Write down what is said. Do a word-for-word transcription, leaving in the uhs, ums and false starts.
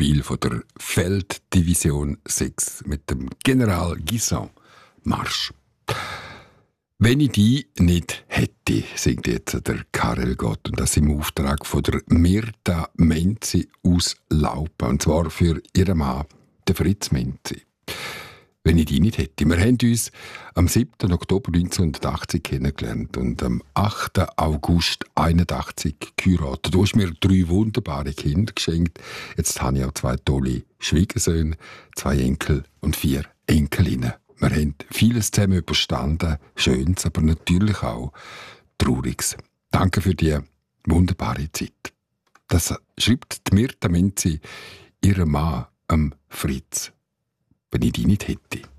Spiel von der Felddivision sechs mit dem General Guisan. Marsch. Wenn ich die nicht hätte, singt jetzt der Karel Gott, und das im Auftrag von der Mirta Menzi aus Laupen, und zwar für ihren Mann, den Fritz Menzi. Wenn ich die nicht hätte. Wir haben uns am siebten Oktober neunzehnhundertachtzig kennengelernt und am achten August einundachtzig geheiratet. Du hast mir drei wunderbare Kinder geschenkt. Jetzt habe ich auch zwei tolle Schwiegersöhne, zwei Enkel und vier Enkelinnen. Wir haben vieles zusammen überstanden, Schönes, aber natürlich auch Trauriges. Danke für die wunderbare Zeit. Das schreibt die Mirta Menzi ihrem Mann, am Fritz. Wenn ich die nicht hätte.